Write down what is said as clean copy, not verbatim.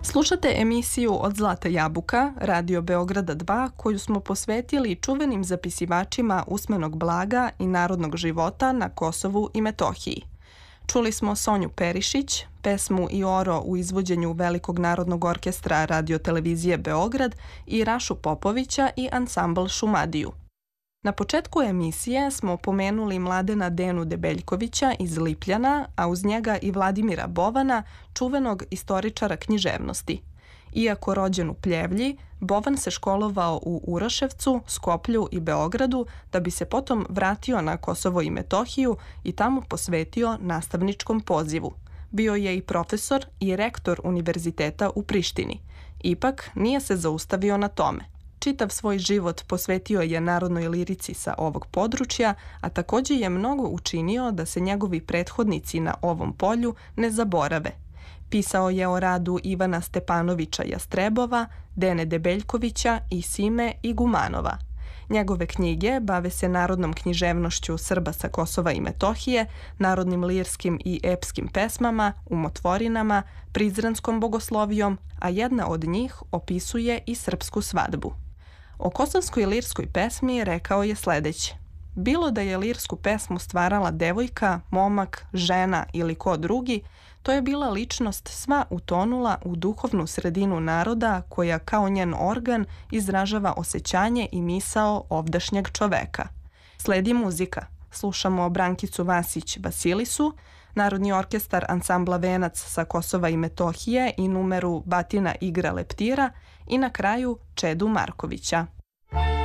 Slušate emisiju Od zlata jabuka, Radio Beograda 2, koju smo posvetili čuvenim zapisivačima usmenog blaga i narodnog života na Kosovu i Metohiji. Čuli smo Sonju Perišić, pesmu Ioro u izvođenju Velikog narodnog orkestra Radio-televizije Beograd i Rašu Popovića i ansambl Šumadiju. Na početku emisije smo pomenuli Mladena Denu Debeljkovića iz Lipljana, a uz njega i Vladimira Bovana, čuvenog istoričara književnosti. Iako rođen u Pljevlji, Bovan se školovao u Uroševcu, Skoplju i Beogradu, da bi se potom vratio na Kosovo i Metohiju i tamo posvetio nastavničkom pozivu. Bio je i profesor i rektor univerziteta u Prištini. Ipak nije se zaustavio na tome. Čitav svoj život posvetio je narodnoj lirici sa ovog područja, a također je mnogo učinio da se njegovi prethodnici na ovom polju ne zaborave. Pisao je o radu Ivana Stepanovića Jastrebova, Dene Debeljkovića i Sime Igumanova. Njegove knjige bave se narodnom književnošću Srba sa Kosova i Metohije, narodnim lirskim i epskim pesmama, umotvorinama, prizranskom bogoslovijom, a jedna od njih opisuje i srpsku svadbu. O kosovskoj lirskoj pesmi rekao je sledeće. Bilo da je lirsku pesmu stvarala devojka, momak, žena ili ko drugi, to je bila ličnost sva utonula u duhovnu sredinu naroda koja kao njen organ izražava osjećanje i misao ovdašnjeg čoveka. Sledi muzika. Slušamo Brankicu Vasić Vasilisu, Narodni orkestar ansambla Venac sa Kosova i Metohije i numeru Batina igra leptira i na kraju Čedu Markovića.